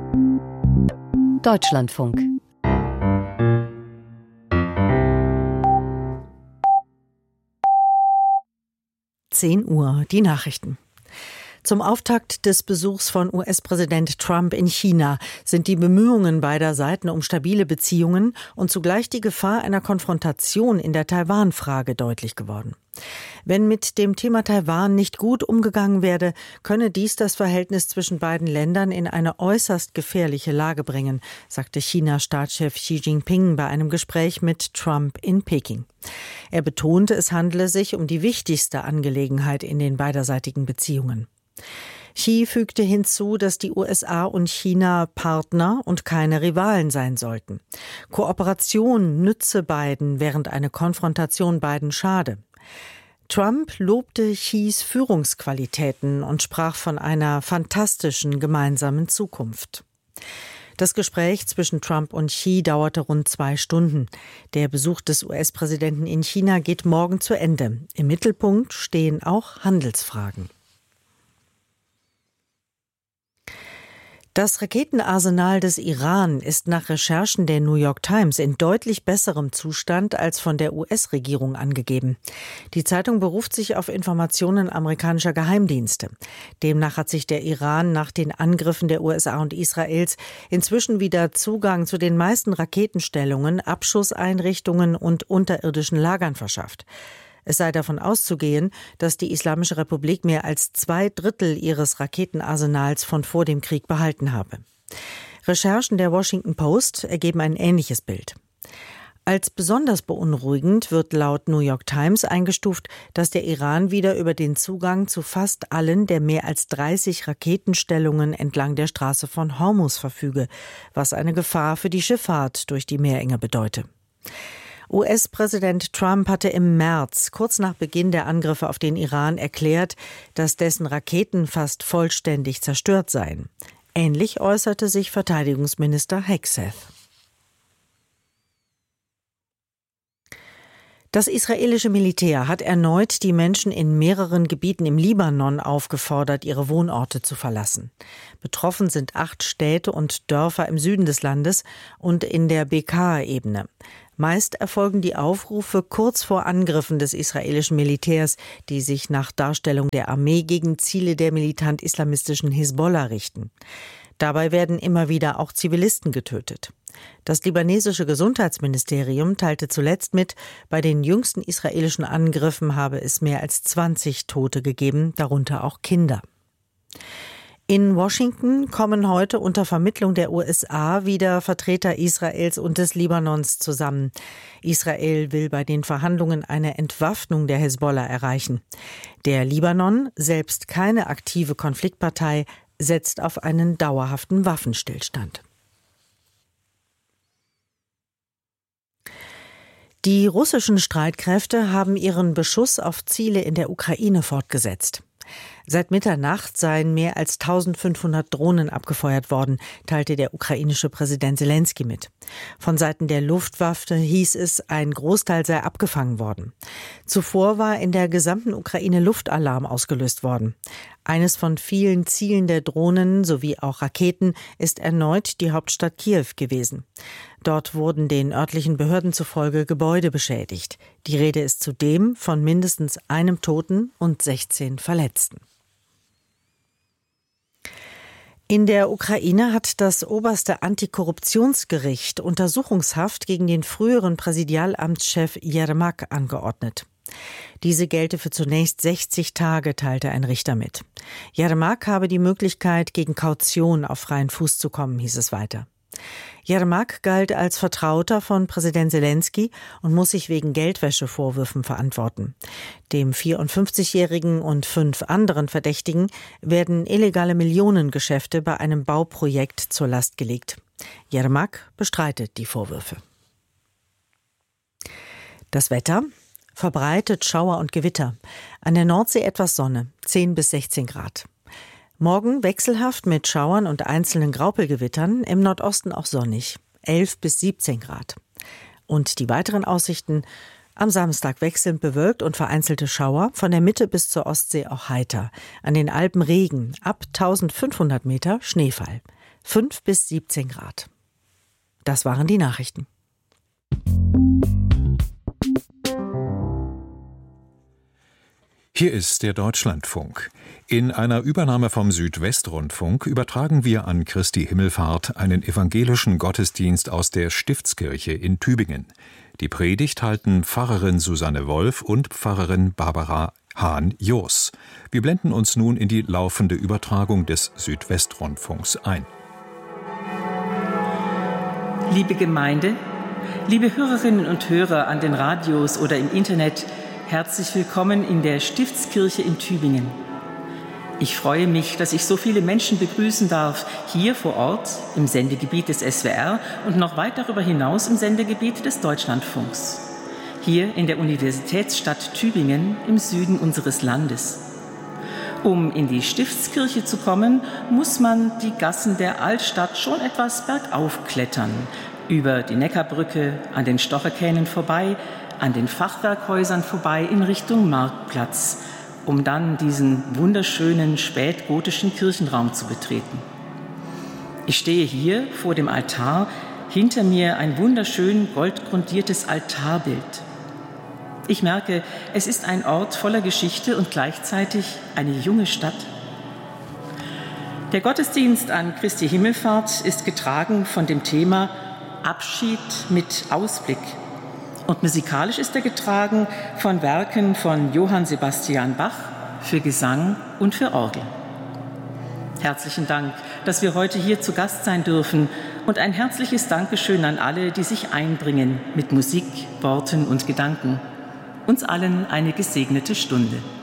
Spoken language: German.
Deutschlandfunk. Uhr, die Nachrichten. Zum Auftakt des Besuchs von US-Präsident Trump in China sind die Bemühungen beider Seiten um stabile Beziehungen und zugleich die Gefahr einer Konfrontation in der Taiwan-Frage deutlich geworden. Wenn mit dem Thema Taiwan nicht gut umgegangen werde, könne dies das Verhältnis zwischen beiden Ländern in eine äußerst gefährliche Lage bringen, sagte China-Staatschef Xi Jinping bei einem Gespräch mit Trump in Peking. Er betonte, es handele sich um die wichtigste Angelegenheit in den beiderseitigen Beziehungen. Xi fügte hinzu, dass die USA und China Partner und keine Rivalen sein sollten. Kooperation nütze beiden, während eine Konfrontation beiden schade. Trump lobte Xis Führungsqualitäten und sprach von einer fantastischen gemeinsamen Zukunft. Das Gespräch zwischen Trump und Xi dauerte rund 2 Stunden. Der Besuch des US-Präsidenten in China geht morgen zu Ende. Im Mittelpunkt stehen auch Handelsfragen. Das Raketenarsenal des Iran ist nach Recherchen der New York Times in deutlich besserem Zustand als von der US-Regierung angegeben. Die Zeitung beruft sich auf Informationen amerikanischer Geheimdienste. Demnach hat sich der Iran nach den Angriffen der USA und Israels inzwischen wieder Zugang zu den meisten Raketenstellungen, Abschusseinrichtungen und unterirdischen Lagern verschafft. Es sei davon auszugehen, dass die Islamische Republik mehr als 2/3 ihres Raketenarsenals von vor dem Krieg behalten habe. Recherchen der Washington Post ergeben ein ähnliches Bild. Als besonders beunruhigend wird laut New York Times eingestuft, dass der Iran wieder über den Zugang zu fast allen der mehr als 30 Raketenstellungen entlang der Straße von Hormuz verfüge, was eine Gefahr für die Schifffahrt durch die Meerenge bedeute. US-Präsident Trump hatte im März, kurz nach Beginn der Angriffe auf den Iran, erklärt, dass dessen Raketen fast vollständig zerstört seien. Ähnlich äußerte sich Verteidigungsminister Hegseth. Das israelische Militär hat erneut die Menschen in mehreren Gebieten im Libanon aufgefordert, ihre Wohnorte zu verlassen. Betroffen sind 8 Städte und Dörfer im Süden des Landes und in der Bekaa-Ebene. Meist erfolgen die Aufrufe kurz vor Angriffen des israelischen Militärs, die sich nach Darstellung der Armee gegen Ziele der militant-islamistischen Hisbollah richten. Dabei werden immer wieder auch Zivilisten getötet. Das libanesische Gesundheitsministerium teilte zuletzt mit, bei den jüngsten israelischen Angriffen habe es mehr als 20 Tote gegeben, darunter auch Kinder. In Washington kommen heute unter Vermittlung der USA wieder Vertreter Israels und des Libanons zusammen. Israel will bei den Verhandlungen eine Entwaffnung der Hisbollah erreichen. Der Libanon, selbst keine aktive Konfliktpartei, setzt auf einen dauerhaften Waffenstillstand. Die russischen Streitkräfte haben ihren Beschuss auf Ziele in der Ukraine fortgesetzt. Seit Mitternacht seien mehr als 1500 Drohnen abgefeuert worden, teilte der ukrainische Präsident Selenskyj mit. Von Seiten der Luftwaffe hieß es, ein Großteil sei abgefangen worden. Zuvor war in der gesamten Ukraine Luftalarm ausgelöst worden. Eines von vielen Zielen der Drohnen sowie auch Raketen ist erneut die Hauptstadt Kiew gewesen. Dort wurden den örtlichen Behörden zufolge Gebäude beschädigt. Die Rede ist zudem von mindestens einem Toten und 16 Verletzten. In der Ukraine hat das oberste Antikorruptionsgericht Untersuchungshaft gegen den früheren Präsidialamtschef Jermak angeordnet. Diese gelte für zunächst 60 Tage, teilte ein Richter mit. Jermak habe die Möglichkeit, gegen Kaution auf freien Fuß zu kommen, hieß es weiter. Jermak galt als Vertrauter von Präsident Selenskyj und muss sich wegen Geldwäschevorwürfen verantworten. Dem 54-Jährigen und 5 anderen Verdächtigen werden illegale Millionengeschäfte bei einem Bauprojekt zur Last gelegt. Jermak bestreitet die Vorwürfe. Das Wetter: verbreitet Schauer und Gewitter. An der Nordsee etwas Sonne, 10 bis 16 Grad. Morgen wechselhaft mit Schauern und einzelnen Graupelgewittern, im Nordosten auch sonnig, 11 bis 17 Grad. Und die weiteren Aussichten: am Samstag wechselnd bewölkt und vereinzelte Schauer, von der Mitte bis zur Ostsee auch heiter. An den Alpen Regen, ab 1500 Meter Schneefall. 5 bis 17 Grad. Das waren die Nachrichten. Hier ist der Deutschlandfunk. In einer Übernahme vom Südwestrundfunk übertragen wir an Christi Himmelfahrt einen evangelischen Gottesdienst aus der Stiftskirche in Tübingen. Die Predigt halten Pfarrerin Susanne Wolf und Pfarrerin Barbara Hahn-Joos. Wir blenden uns nun in die laufende Übertragung des Südwestrundfunks ein. Liebe Gemeinde, liebe Hörerinnen und Hörer an den Radios oder im Internet, herzlich willkommen in der Stiftskirche in Tübingen. Ich freue mich, dass ich so viele Menschen begrüßen darf, hier vor Ort im Sendegebiet des SWR und noch weit darüber hinaus im Sendegebiet des Deutschlandfunks. Hier in der Universitätsstadt Tübingen im Süden unseres Landes. Um in die Stiftskirche zu kommen, muss man die Gassen der Altstadt schon etwas bergauf klettern, über die Neckarbrücke, an den Stocherkähnen vorbei, an den Fachwerkhäusern vorbei in Richtung Marktplatz, um dann diesen wunderschönen spätgotischen Kirchenraum zu betreten. Ich stehe hier vor dem Altar, hinter mir ein wunderschön goldgrundiertes Altarbild. Ich merke, es ist ein Ort voller Geschichte und gleichzeitig eine junge Stadt. Der Gottesdienst an Christi Himmelfahrt ist getragen von dem Thema Abschied mit Ausblick. Und musikalisch ist er getragen von Werken von Johann Sebastian Bach für Gesang und für Orgel. Herzlichen Dank, dass wir heute hier zu Gast sein dürfen und ein herzliches Dankeschön an alle, die sich einbringen mit Musik, Worten und Gedanken. Uns allen eine gesegnete Stunde.